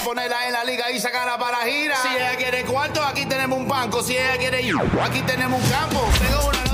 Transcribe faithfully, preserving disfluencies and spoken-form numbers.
ponerla en la liga y sacarla para la gira. Si ella quiere cuarto, aquí tenemos un banco. Si ella quiere ir, aquí tenemos un campo. Tengo una